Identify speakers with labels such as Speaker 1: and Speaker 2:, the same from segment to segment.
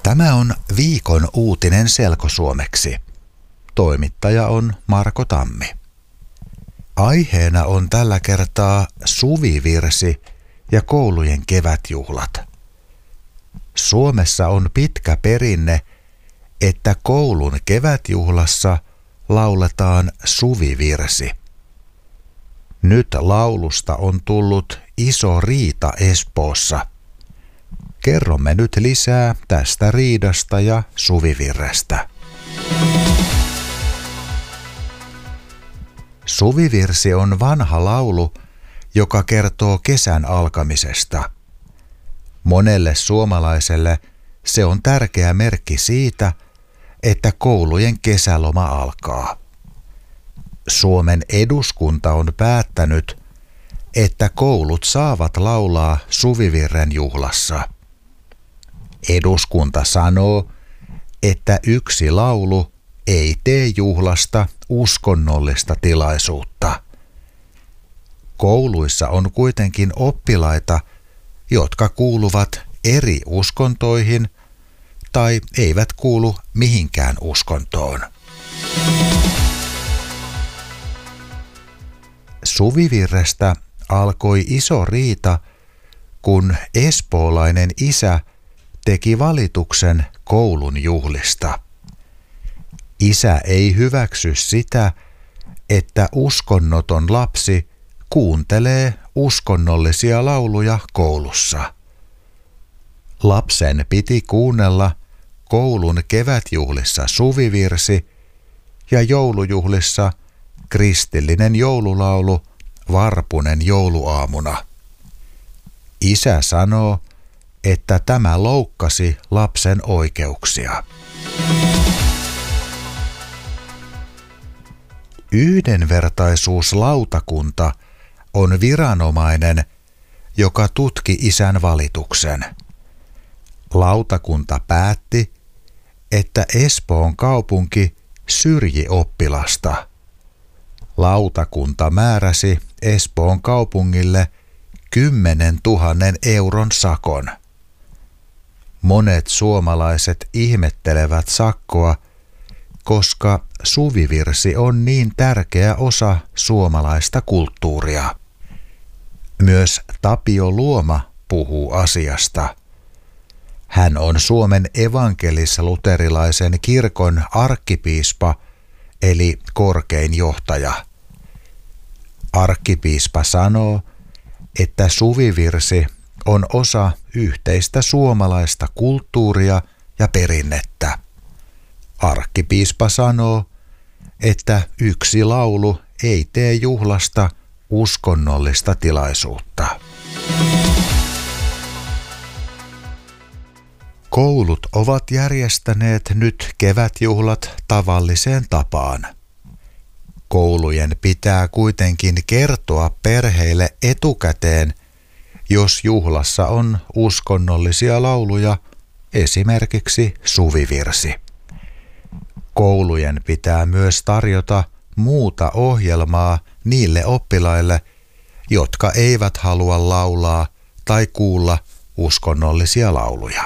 Speaker 1: Tämä on viikon uutinen selkosuomeksi. Toimittaja on Marko Tammi. Aiheena on tällä kertaa suvivirsi ja koulujen kevätjuhlat. Suomessa on pitkä perinne, että koulun kevätjuhlassa lauletaan suvivirsi. Nyt laulusta on tullut iso riita Espoossa. Kerromme nyt lisää tästä riidasta ja suvivirrestä. Suvivirsi on vanha laulu, joka kertoo kesän alkamisesta. Monelle suomalaiselle se on tärkeä merkki siitä, että koulujen kesäloma alkaa. Suomen eduskunta on päättänyt, että koulut saavat laulaa suvivirren juhlassa. Eduskunta sanoo, että yksi laulu ei tee juhlasta uskonnollista tilaisuutta. Kouluissa on kuitenkin oppilaita, jotka kuuluvat eri uskontoihin tai eivät kuulu mihinkään uskontoon. Suvivirrestä alkoi iso riita, kun espoolainen isä teki valituksen koulun juhlista. Isä ei hyväksy sitä, että uskonnoton lapsi kuuntelee uskonnollisia lauluja koulussa. Lapsen piti kuunnella koulun kevätjuhlissa suvivirsi ja joulujuhlissa kristillinen joululaulu Varpunen jouluaamuna. Isä sanoo, että tämä loukkasi lapsen oikeuksia. Yhdenvertaisuuslautakunta on viranomainen, joka tutki isän valituksen. Lautakunta päätti, että Espoon kaupunki syrji oppilasta. Lautakunta määräsi Espoon kaupungille 10 000 euron sakon. Monet suomalaiset ihmettelevät sakkoa, koska suvivirsi on niin tärkeä osa suomalaista kulttuuria. Myös Tapio Luoma puhuu asiasta. Hän on Suomen evankelis-luterilaisen kirkon arkkipiispa, eli korkein johtaja. Arkkipiispa sanoo, että suvivirsi on osa yhteistä suomalaista kulttuuria ja perinnettä. Arkkipiispa sanoo, että yksi laulu ei tee juhlasta uskonnollista tilaisuutta. Koulut ovat järjestäneet nyt kevätjuhlat tavalliseen tapaan. Koulujen pitää kuitenkin kertoa perheille etukäteen, jos juhlassa on uskonnollisia lauluja, esimerkiksi suvivirsi. Koulujen pitää myös tarjota muuta ohjelmaa niille oppilaille, jotka eivät halua laulaa tai kuulla uskonnollisia lauluja.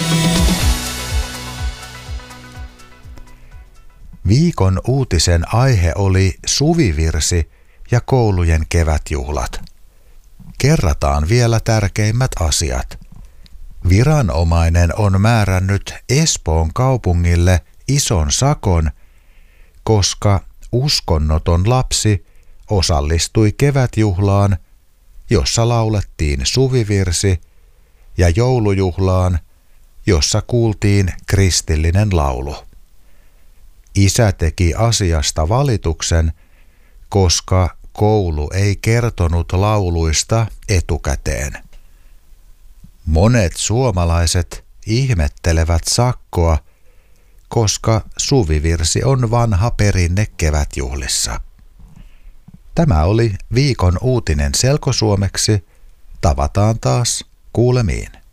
Speaker 1: Viikon uutisen aihe oli suvivirsi ja koulujen kevätjuhlat. Kerrataan vielä tärkeimmät asiat. Viranomainen on määrännyt Espoon kaupungille ison sakon, koska uskonnoton lapsi osallistui kevätjuhlaan, jossa laulettiin suvivirsi, ja joulujuhlaan, jossa kuultiin kristillinen laulu. Isä teki asiasta valituksen, koska koulu ei kertonut lauluista etukäteen. Monet suomalaiset ihmettelevät sakkoa, koska suvivirsi on vanha perinne kevätjuhlissa. Tämä oli viikon uutinen selkosuomeksi. Tavataan taas kuulemiin.